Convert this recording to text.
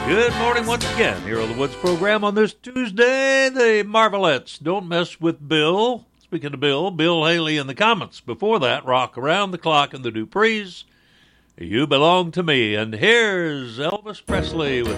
Good morning once again here on the Woods program on this Tuesday. The Marvelettes, Don't Mess with Bill. Speaking of Bill Haley in the comments. Before that, Rock Around the Clock and the Duprees. You Belong to Me. And here's Elvis Presley with